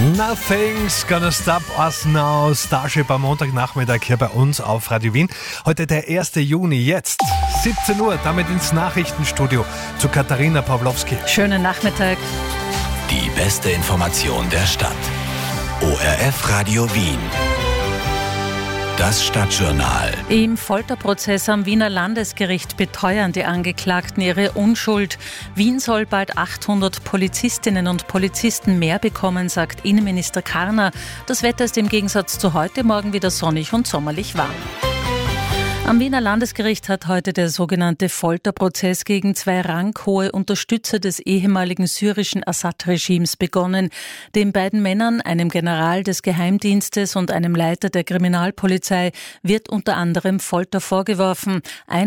Nothing's gonna stop us now. Starship am Montagnachmittag hier bei uns auf Radio Wien. Heute der 1. Juni, jetzt 17 Uhr, damit ins Nachrichtenstudio zu Katharina Pawlowski. Schönen Nachmittag. Die beste Information der Stadt. ORF Radio Wien. Das Stadtjournal. Im Folterprozess am Wiener Landesgericht beteuern die Angeklagten ihre Unschuld. Wien soll bald 800 Polizistinnen und Polizisten mehr bekommen, sagt Innenminister Karner. Das Wetter ist im Gegensatz zu heute Morgen wieder sonnig und sommerlich warm. Am Wiener Landesgericht hat heute der sogenannte Folterprozess gegen 2 ranghohe Unterstützer des ehemaligen syrischen Assad-Regimes begonnen. Den beiden Männern, einem General des Geheimdienstes und einem Leiter der Kriminalpolizei, wird unter anderem Folter vorgeworfen.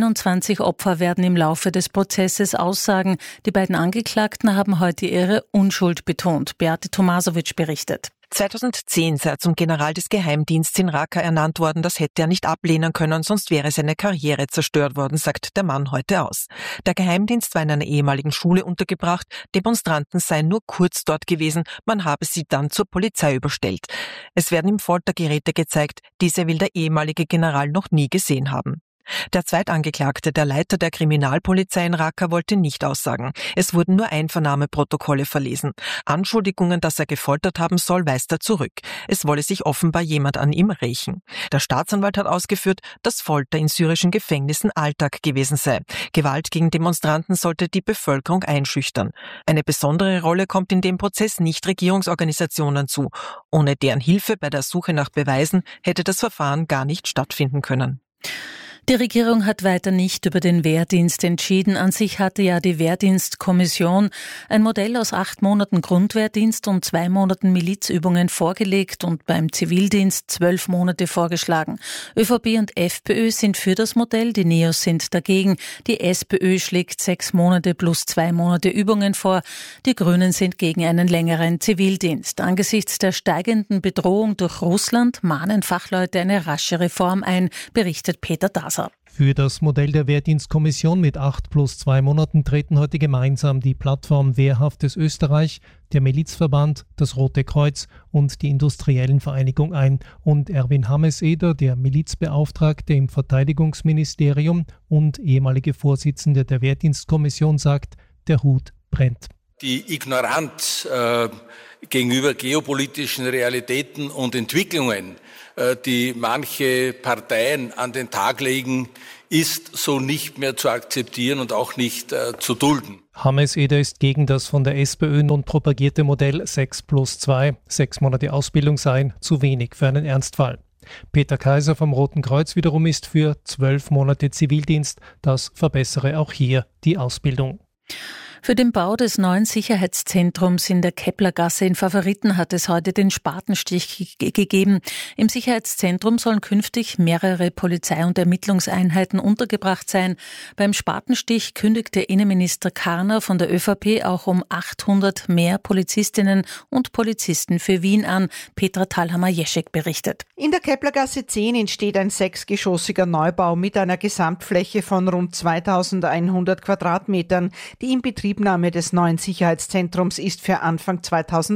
21 Opfer werden im Laufe des Prozesses aussagen. Die beiden Angeklagten haben heute ihre Unschuld betont. Beate Tomasovic berichtet. 2010 sei er zum General des Geheimdienstes in Raqqa ernannt worden. Das hätte er nicht ablehnen können, sonst wäre seine Karriere zerstört worden, sagt der Mann heute aus. Der Geheimdienst war in einer ehemaligen Schule untergebracht. Demonstranten seien nur kurz dort gewesen. Man habe sie dann zur Polizei überstellt. Es werden ihm Foltergeräte gezeigt. Diese will der ehemalige General noch nie gesehen haben. Der Zweitangeklagte, der Leiter der Kriminalpolizei in Raqqa, wollte nicht aussagen. Es wurden nur Einvernahmeprotokolle verlesen. Anschuldigungen, dass er gefoltert haben soll, weist er zurück. Es wolle sich offenbar jemand an ihm rächen. Der Staatsanwalt hat ausgeführt, dass Folter in syrischen Gefängnissen Alltag gewesen sei. Gewalt gegen Demonstranten sollte die Bevölkerung einschüchtern. Eine besondere Rolle kommt in dem Prozess Nichtregierungsorganisationen zu. Ohne deren Hilfe bei der Suche nach Beweisen hätte das Verfahren gar nicht stattfinden können. Die Regierung hat weiter nicht über den Wehrdienst entschieden. An sich hatte ja die Wehrdienstkommission ein Modell aus 8 Monaten Grundwehrdienst und 2 Monaten Milizübungen vorgelegt und beim Zivildienst 12 Monate vorgeschlagen. ÖVP und FPÖ sind für das Modell, die Neos sind dagegen. Die SPÖ schlägt 6 Monate plus 2 Monate Übungen vor. Die Grünen sind gegen einen längeren Zivildienst. Angesichts der steigenden Bedrohung durch Russland mahnen Fachleute eine rasche Reform ein, berichtet Peter Daser. Für das Modell der Wehrdienstkommission mit 8 plus 2 Monaten treten heute gemeinsam die Plattform Wehrhaftes Österreich, der Milizverband, das Rote Kreuz und die Industriellenvereinigung ein. Und Erwin Hammes-Eder, der Milizbeauftragte im Verteidigungsministerium und ehemalige Vorsitzende der Wehrdienstkommission, sagt, der Hut brennt. Die Ignoranz gegenüber geopolitischen Realitäten und Entwicklungen, die manche Parteien an den Tag legen, ist so nicht mehr zu akzeptieren und auch nicht zu dulden. Hammes-Eder ist gegen das von der SPÖ nun propagierte Modell 6 plus 2. 6 Monate Ausbildung seien zu wenig für einen Ernstfall. Peter Kaiser vom Roten Kreuz wiederum ist für 12 Monate Zivildienst. Das verbessere auch hier die Ausbildung. Für den Bau des neuen Sicherheitszentrums in der Keplergasse in Favoriten hat es heute den Spatenstich gegeben. Im Sicherheitszentrum sollen künftig mehrere Polizei- und Ermittlungseinheiten untergebracht sein. Beim Spatenstich kündigte Innenminister Karner von der ÖVP auch um 800 mehr Polizistinnen und Polizisten für Wien an. Petra Thalhammer-Jeschek berichtet. In der Keplergasse 10 entsteht ein 6-geschossiger Neubau mit einer Gesamtfläche von rund 2100 Quadratmetern. Die Inbetriebnahme des neuen Sicherheitszentrums ist für Anfang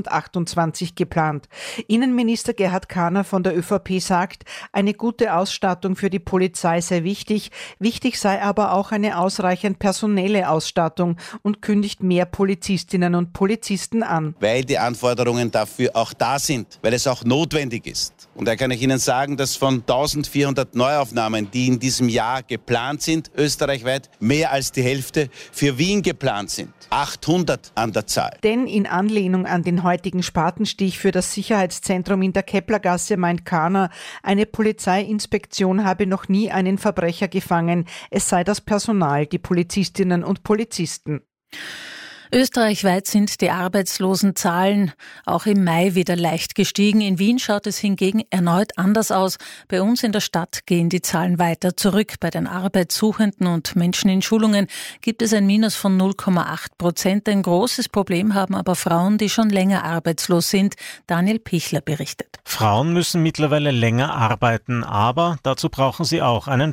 2028 geplant. Innenminister Gerhard Karner von der ÖVP sagt, eine gute Ausstattung für die Polizei sei wichtig. Wichtig sei aber auch eine ausreichend personelle Ausstattung und kündigt mehr Polizistinnen und Polizisten an. Weil die Anforderungen dafür auch da sind, weil es auch notwendig ist. Und da kann ich Ihnen sagen, dass von 1400 Neuaufnahmen, die in diesem Jahr geplant sind, österreichweit, mehr als die Hälfte für Wien geplant sind. 800 an der Zahl. Denn in Anlehnung an den heutigen Spatenstich für das Sicherheitszentrum in der Keplergasse meint Karner, eine Polizeiinspektion habe noch nie einen Verbrecher gefangen. Es sei das Personal, die Polizistinnen und Polizisten. Österreichweit sind die Arbeitslosenzahlen auch im Mai wieder leicht gestiegen. In Wien schaut es hingegen erneut anders aus. Bei uns in der Stadt gehen die Zahlen weiter zurück. Bei den Arbeitssuchenden und Menschen in Schulungen gibt es ein Minus von 0,8%. Ein großes Problem haben aber Frauen, die schon länger arbeitslos sind. Daniel Pichler berichtet. Frauen müssen mittlerweile länger arbeiten, aber dazu brauchen sie auch einen Job.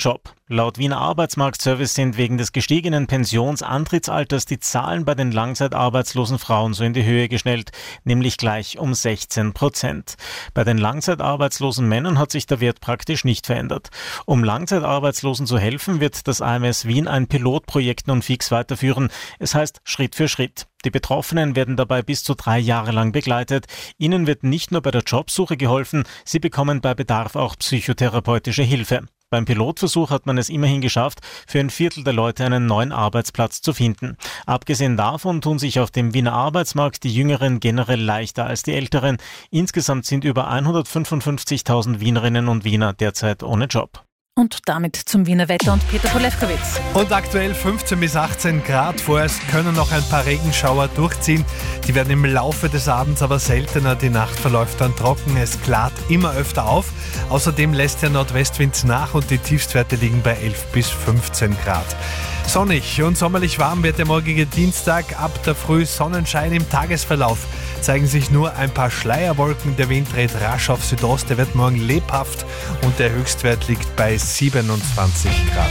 Laut Wiener Arbeitsmarktservice sind wegen des gestiegenen Pensionsantrittsalters die Zahlen bei den langzeitarbeitslosen Frauen so in die Höhe geschnellt, nämlich gleich um 16%. Bei den langzeitarbeitslosen Männern hat sich der Wert praktisch nicht verändert. Um Langzeitarbeitslosen zu helfen, wird das AMS Wien ein Pilotprojekt nun fix weiterführen. Es heißt Schritt für Schritt. Die Betroffenen werden dabei bis zu 3 Jahre lang begleitet. Ihnen wird nicht nur bei der Jobsuche geholfen, sie bekommen bei Bedarf auch psychotherapeutische Hilfe. Beim Pilotversuch hat man es immerhin geschafft, für ein Viertel der Leute einen neuen Arbeitsplatz zu finden. Abgesehen davon tun sich auf dem Wiener Arbeitsmarkt die Jüngeren generell leichter als die Älteren. Insgesamt sind über 155.000 Wienerinnen und Wiener derzeit ohne Job. Und damit zum Wiener Wetter und Peter Polewkowitz. Und aktuell 15 bis 18 Grad. Vorerst können noch ein paar Regenschauer durchziehen. Die werden im Laufe des Abends aber seltener. Die Nacht verläuft dann trocken. Es klart immer öfter auf. Außerdem lässt der Nordwestwind nach und die Tiefstwerte liegen bei 11 bis 15 Grad. Sonnig und sommerlich warm wird der morgige Dienstag. Ab der Früh Sonnenschein im Tagesverlauf. Zeigen sich nur ein paar Schleierwolken. Der Wind dreht rasch auf Südost. Der wird morgen lebhaft und der Höchstwert liegt bei 27 Grad.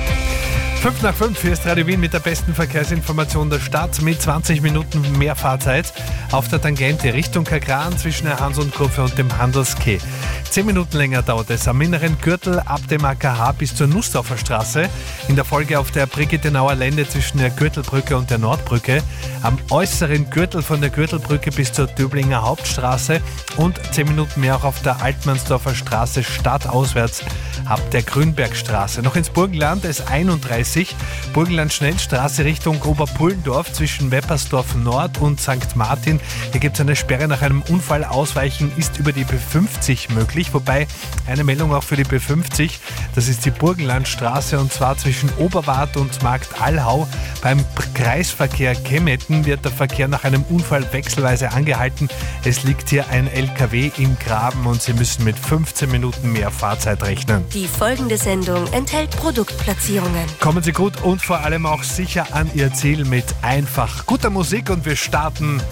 5 nach 5, hier ist Radio Wien mit der besten Verkehrsinformation der Stadt mit 20 Minuten mehr Fahrzeit auf der Tangente Richtung Kagran zwischen der Hans-und-Kurve und dem Handelsquai. 10 Minuten länger dauert es am inneren Gürtel ab dem AKH bis zur Nussdorfer Straße, in der Folge auf der Brigittenauer Lände zwischen der Gürtelbrücke und der Nordbrücke, am äußeren Gürtel von der Gürtelbrücke bis zur Döblinger Hauptstraße und 10 Minuten mehr auch auf der Altmannsdorfer Straße stadtauswärts ab der Grünbergstraße. Noch ins Burgenland S31, Burgenland-Schnellstraße Richtung Oberpullendorf zwischen Weppersdorf Nord und St. Martin. Hier gibt es eine Sperre nach einem Unfall. Ausweichen ist über die B50 möglich, wobei eine Meldung auch für die B50, das ist die Burgenlandstraße und zwar zwischen Oberwart und Markt Allhau. Beim Kreisverkehr Kemetten wird der Verkehr nach einem Unfall wechselweise angehalten. Es liegt hier ein LKW im Graben und Sie müssen mit 15 Minuten mehr Fahrzeit rechnen. Die folgende Sendung enthält Produktplatzierungen. Kommen Sie gut und vor allem auch sicher an Ihr Ziel mit einfach guter Musik und wir starten